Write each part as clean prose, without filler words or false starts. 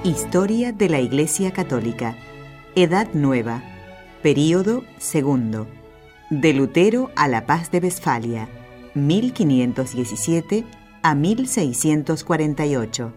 Historia de la Iglesia Católica. Edad Nueva. Período segundo. De Lutero a la Paz de Westfalia, 1517 a 1648.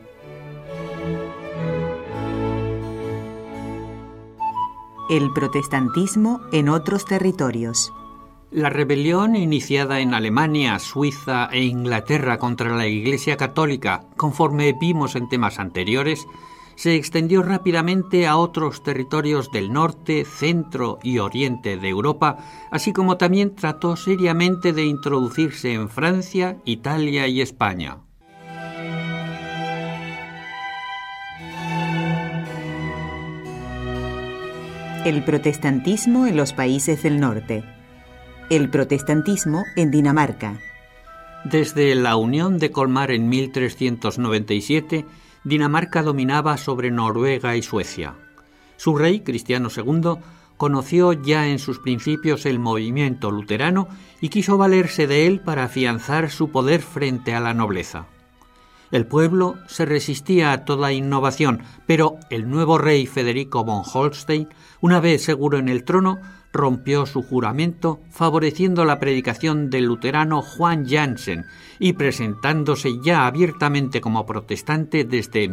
El protestantismo en otros territorios. La rebelión iniciada en Alemania, Suiza e Inglaterra contra la Iglesia Católica, conforme vimos en temas anteriores, se extendió rápidamente a otros territorios del norte, centro y oriente de Europa, así como también trató seriamente de introducirse en Francia, Italia y España. El protestantismo en los países del norte. El protestantismo en Dinamarca. Desde la Unión de Colmar en 1397, Dinamarca dominaba sobre Noruega y Suecia. Su rey, Cristiano II, conoció ya en sus principios el movimiento luterano y quiso valerse de él para afianzar su poder frente a la nobleza. El pueblo se resistía a toda innovación, pero el nuevo rey Federico von Holstein, una vez seguro en el trono, rompió su juramento favoreciendo la predicación del luterano Juan Jansen y presentándose ya abiertamente como protestante desde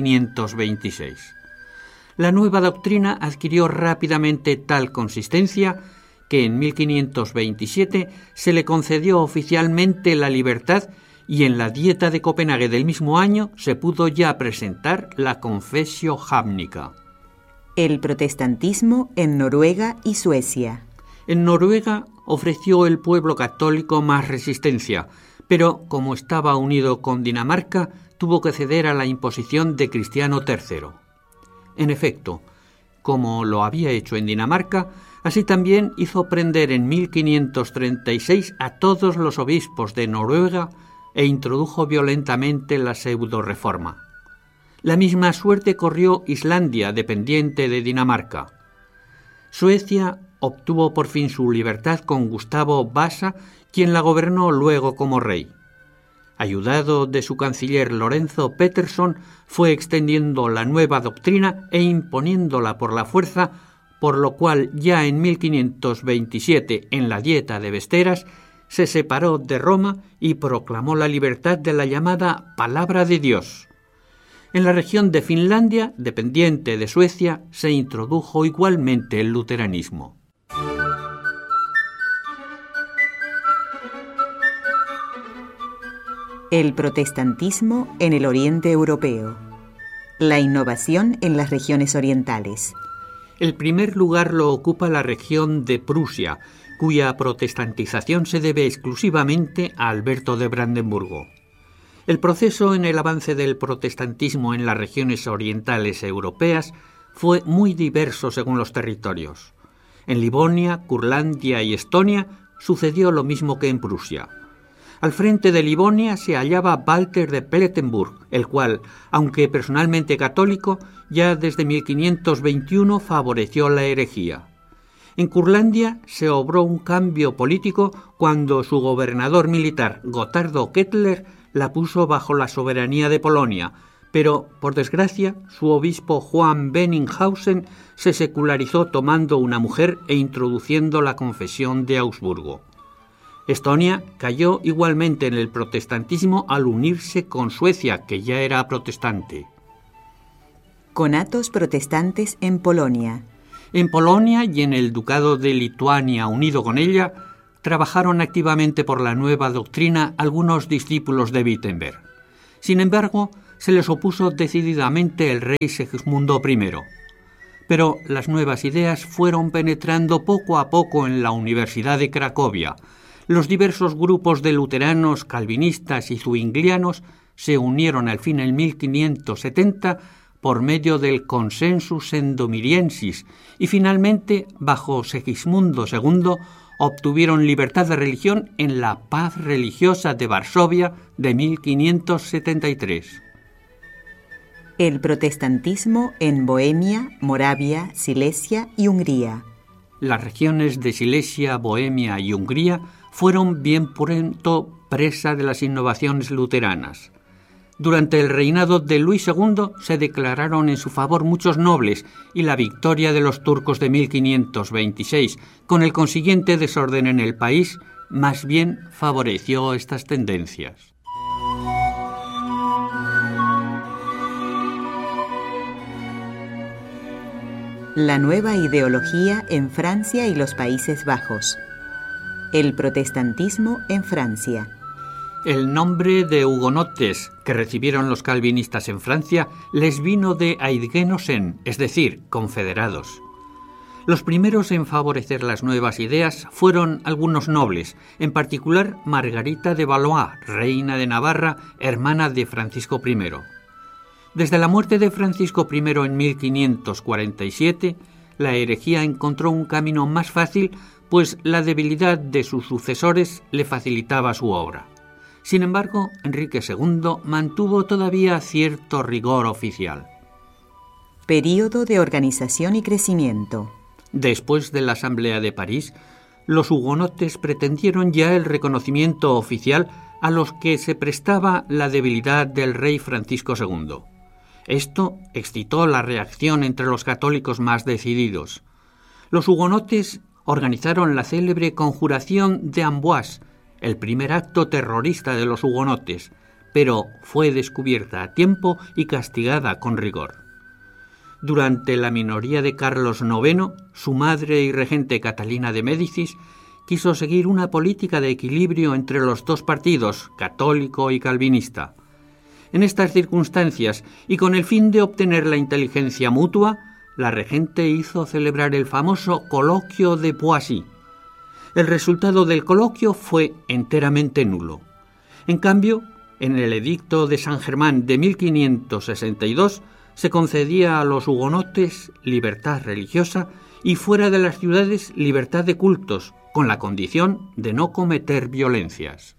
1526. La nueva doctrina adquirió rápidamente tal consistencia que en 1527 se le concedió oficialmente la libertad y en la Dieta de Copenhague del mismo año se pudo ya presentar la Confessio Jamnica. El protestantismo en Noruega y Suecia. En Noruega ofreció el pueblo católico más resistencia, pero como estaba unido con Dinamarca, tuvo que ceder a la imposición de Cristiano III. En efecto, como lo había hecho en Dinamarca, así también hizo prender en 1536 a todos los obispos de Noruega e introdujo violentamente la pseudo-reforma. La misma suerte corrió Islandia, dependiente de Dinamarca. Suecia obtuvo por fin su libertad con Gustavo Vasa, quien la gobernó luego como rey. Ayudado de su canciller Lorenzo Peterson, fue extendiendo la nueva doctrina e imponiéndola por la fuerza, por lo cual ya en 1527, en la Dieta de Vesteras, se separó de Roma y proclamó la libertad de la llamada Palabra de Dios. En la región de Finlandia, dependiente de Suecia, se introdujo igualmente el luteranismo. El protestantismo en el oriente europeo. La innovación en las regiones orientales. El primer lugar lo ocupa la región de Prusia, cuya protestantización se debe exclusivamente a Alberto de Brandenburgo. El proceso en el avance del protestantismo en las regiones orientales europeas fue muy diverso según los territorios. En Livonia, Curlandia y Estonia sucedió lo mismo que en Prusia. Al frente de Livonia se hallaba Walter de Plettenburg, el cual, aunque personalmente católico, ya desde 1521 favoreció la herejía. En Curlandia se obró un cambio político cuando su gobernador militar, Gotardo Kettler, la puso bajo la soberanía de Polonia, pero, por desgracia, su obispo Juan Benninghausen se secularizó tomando una mujer e introduciendo la confesión de Augsburgo. Estonia cayó igualmente en el protestantismo al unirse con Suecia, que ya era protestante. Conatos protestantes en Polonia. En Polonia y en el Ducado de Lituania unido con ella, trabajaron activamente por la nueva doctrina algunos discípulos de Wittenberg. Sin embargo, se les opuso decididamente el rey Segismundo I. Pero las nuevas ideas fueron penetrando poco a poco en la Universidad de Cracovia. Los diversos grupos de luteranos, calvinistas y zwinglianos se unieron al fin en 1570 por medio del Consensus Endomiriensis y finalmente, bajo Segismundo II, obtuvieron libertad de religión en la Paz Religiosa de Varsovia de 1573. El protestantismo en Bohemia, Moravia, Silesia y Hungría. Las regiones de Silesia, Bohemia y Hungría fueron bien pronto presa de las innovaciones luteranas. Durante el reinado de Luis II se declararon en su favor muchos nobles y la victoria de los turcos de 1526, con el consiguiente desorden en el país, más bien favoreció estas tendencias. La nueva ideología en Francia y los Países Bajos. El protestantismo en Francia. El nombre de hugonotes que recibieron los calvinistas en Francia les vino de Aidgenosen, es decir, confederados. Los primeros en favorecer las nuevas ideas fueron algunos nobles, en particular Margarita de Valois, reina de Navarra, hermana de Francisco I. Desde la muerte de Francisco I en 1547, la herejía encontró un camino más fácil, pues la debilidad de sus sucesores le facilitaba su obra. Sin embargo, Enrique II mantuvo todavía cierto rigor oficial. Período de organización y crecimiento. Después de la Asamblea de París, los hugonotes pretendieron ya el reconocimiento oficial a los que se prestaba la debilidad del rey Francisco II. Esto excitó la reacción entre los católicos más decididos. Los hugonotes organizaron la célebre Conjuración de Amboise, el primer acto terrorista de los hugonotes, pero fue descubierta a tiempo y castigada con rigor. Durante la minoría de Carlos IX, su madre y regente Catalina de Médicis quiso seguir una política de equilibrio entre los dos partidos, católico y calvinista. En estas circunstancias, y con el fin de obtener la inteligencia mutua, la regente hizo celebrar el famoso Coloquio de Poissy. El resultado del coloquio fue enteramente nulo. En cambio, en el Edicto de San Germán de 1562 se concedía a los hugonotes libertad religiosa y fuera de las ciudades libertad de cultos, con la condición de no cometer violencias.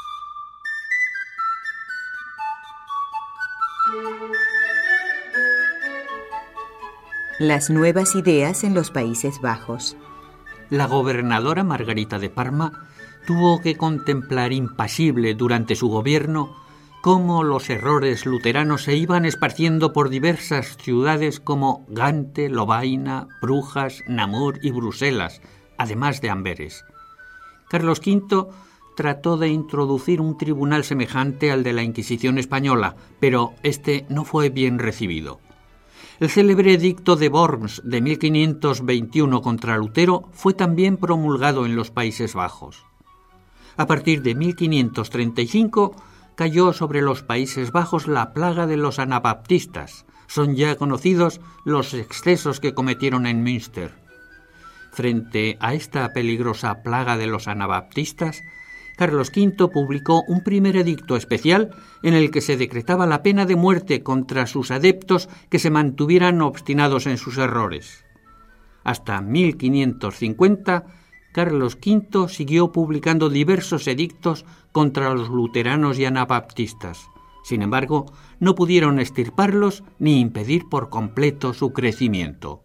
Las nuevas ideas en los Países Bajos. La gobernadora Margarita de Parma tuvo que contemplar impasible durante su gobierno cómo los errores luteranos se iban esparciendo por diversas ciudades como Gante, Lovaina, Brujas, Namur y Bruselas, además de Amberes. Carlos V trató de introducir un tribunal semejante al de la Inquisición española, pero este no fue bien recibido. El célebre edicto de Worms de 1521 contra Lutero fue también promulgado en los Países Bajos. A partir de 1535 cayó sobre los Países Bajos la plaga de los anabaptistas. Son ya conocidos los excesos que cometieron en Münster. Frente a esta peligrosa plaga de los anabaptistas, Carlos V publicó un primer edicto especial en el que se decretaba la pena de muerte contra sus adeptos que se mantuvieran obstinados en sus errores. Hasta 1550, Carlos V siguió publicando diversos edictos contra los luteranos y anabaptistas. Sin embargo, no pudieron extirparlos ni impedir por completo su crecimiento.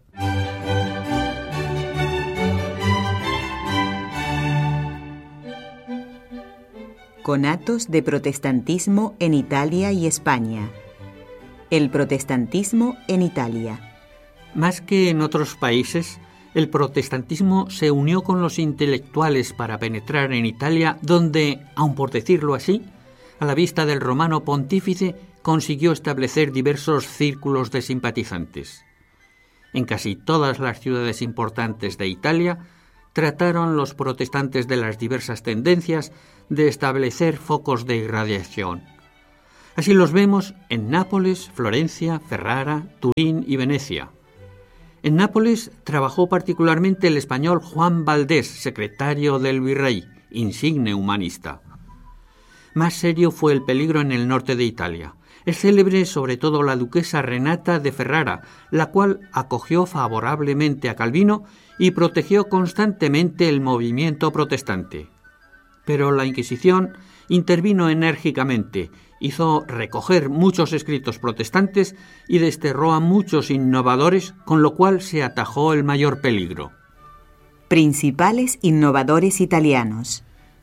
Conatos de protestantismo en Italia y España. El protestantismo en Italia. Más que en otros países, el protestantismo se unió con los intelectuales para penetrar en Italia, donde, aun por decirlo así, a la vista del romano pontífice, consiguió establecer diversos círculos de simpatizantes. En casi todas las ciudades importantes de Italia, trataron los protestantes de las diversas tendencias de establecer focos de irradiación. Así los vemos en Nápoles, Florencia, Ferrara, Turín y Venecia. En Nápoles trabajó particularmente el español Juan Valdés, secretario del virrey, insigne humanista. Más serio fue el peligro en el norte de Italia. Es célebre sobre todo la duquesa Renata de Ferrara, la cual acogió favorablemente a Calvino y protegió constantemente el movimiento protestante. Pero la Inquisición intervino enérgicamente, hizo recoger muchos escritos protestantes y desterró a muchos innovadores, con lo cual se atajó el mayor peligro. Principales innovadores italianos.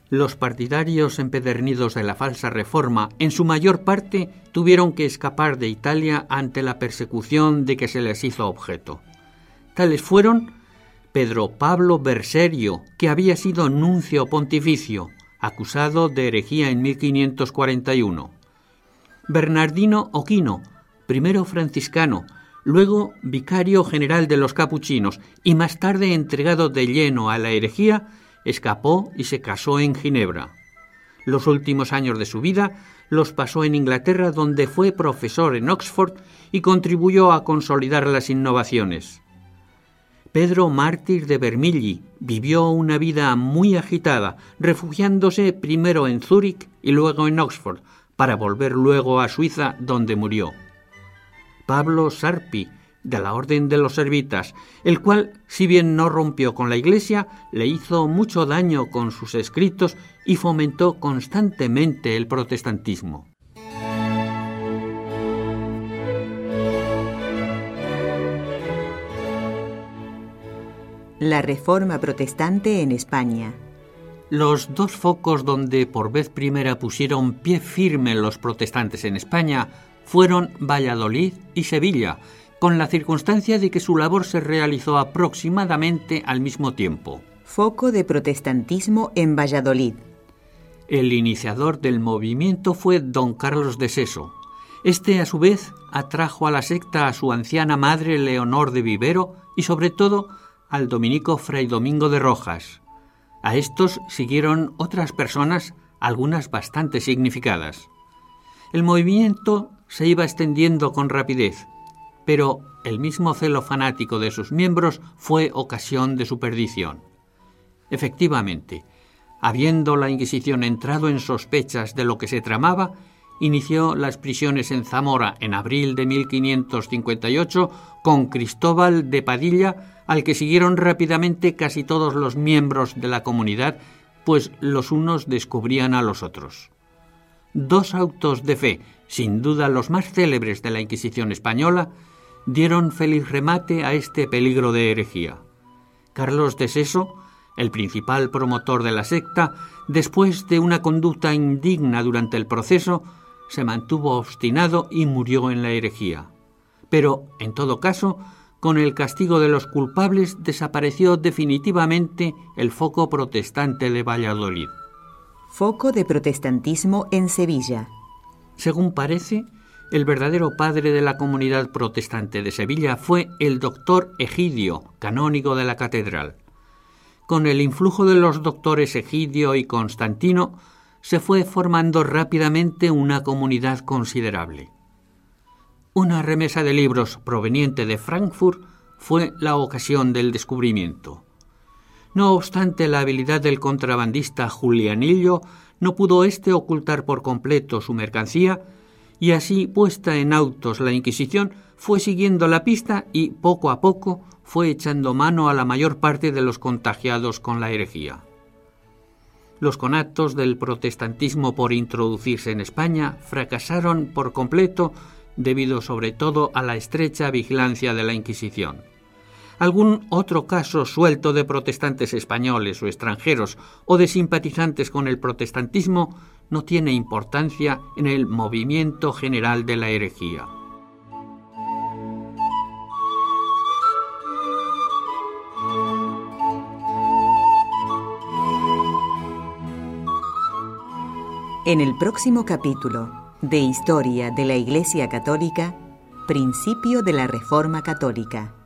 Los partidarios empedernidos de la falsa reforma, en su mayor parte, tuvieron que escapar de Italia ante la persecución de que se les hizo objeto. Tales fueron Pedro Pablo Berserio, que había sido nuncio pontificio, acusado de herejía en 1541. Bernardino Oquino, primero franciscano, luego vicario general de los capuchinos y más tarde entregado de lleno a la herejía, escapó y se casó en Ginebra. Los últimos años de su vida los pasó en Inglaterra, donde fue profesor en Oxford y contribuyó a consolidar las innovaciones. Pedro Mártir de Vermigli vivió una vida muy agitada, refugiándose primero en Zúrich y luego en Oxford, para volver luego a Suiza, donde murió. Pablo Sarpi, de la Orden de los Servitas, el cual, si bien no rompió con la Iglesia, le hizo mucho daño con sus escritos y fomentó constantemente el protestantismo. La Reforma Protestante en España. Los dos focos donde por vez primera pusieron pie firme los protestantes en España fueron Valladolid y Sevilla, con la circunstancia de que su labor se realizó aproximadamente al mismo tiempo. Foco de protestantismo en Valladolid. El iniciador del movimiento fue don Carlos de Seso. Este, a su vez, atrajo a la secta a su anciana madre Leonor de Vivero y, sobre todo, al dominico Fray Domingo de Rojas. A estos siguieron otras personas, algunas bastante significadas. El movimiento se iba extendiendo con rapidez, pero el mismo celo fanático de sus miembros fue ocasión de su perdición. Efectivamente, habiendo la Inquisición entrado en sospechas de lo que se tramaba, inició las prisiones en Zamora en abril de 1558 con Cristóbal de Padilla, al que siguieron rápidamente casi todos los miembros de la comunidad, pues los unos descubrían a los otros. Dos autos de fe, sin duda los más célebres de la Inquisición española, dieron feliz remate a este peligro de herejía. Carlos de Seso, el principal promotor de la secta, después de una conducta indigna durante el proceso, se mantuvo obstinado y murió en la herejía. Pero, en todo caso, con el castigo de los culpables desapareció definitivamente el foco protestante de Valladolid. Foco de protestantismo en Sevilla. Según parece, el verdadero padre de la comunidad protestante de Sevilla fue el doctor Egidio, canónigo de la catedral. Con el influjo de los doctores Egidio y Constantino, se fue formando rápidamente una comunidad considerable. Una remesa de libros proveniente de Frankfurt fue la ocasión del descubrimiento. No obstante la habilidad del contrabandista Julianillo, no pudo éste ocultar por completo su mercancía, y así, puesta en autos la Inquisición, fue siguiendo la pista y, poco a poco, fue echando mano a la mayor parte de los contagiados con la herejía. Los conatos del protestantismo por introducirse en España fracasaron por completo, debido sobre todo a la estrecha vigilancia de la Inquisición. Algún otro caso suelto de protestantes españoles o extranjeros o de simpatizantes con el protestantismo no tiene importancia en el movimiento general de la herejía. En el próximo capítulo de Historia de la Iglesia Católica, Principio de la Reforma Católica.